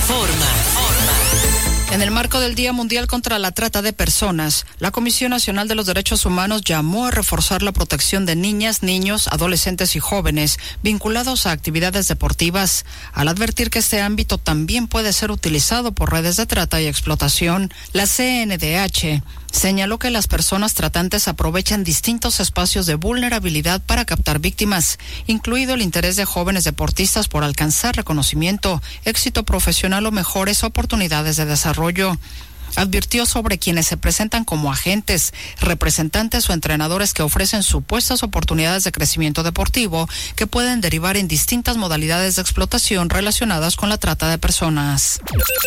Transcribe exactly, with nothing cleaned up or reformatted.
Informa. En el marco del Día Mundial contra la Trata de Personas, la Comisión Nacional de los Derechos Humanos llamó a reforzar la protección de niñas, niños, adolescentes y jóvenes vinculados a actividades deportivas, al advertir que este ámbito también puede ser utilizado por redes de trata y explotación. La C N D H señaló que las personas tratantes aprovechan distintos espacios de vulnerabilidad para captar víctimas, incluido el interés de jóvenes deportistas por alcanzar reconocimiento, éxito profesional o mejores oportunidades de desarrollo. Advirtió sobre quienes se presentan como agentes, representantes o entrenadores que ofrecen supuestas oportunidades de crecimiento deportivo que pueden derivar en distintas modalidades de explotación relacionadas con la trata de personas.